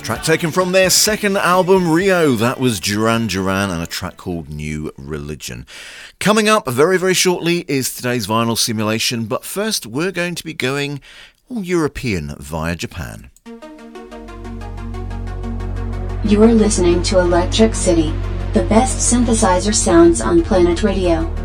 Track taken from their second album, Rio. That was Duran Duran and a track called New Religion. Coming up very, very shortly is today's vinyl simulation, but first we're going to be going all European via Japan. You're listening to Electric City, the best synthesizer sounds on Planet Radio.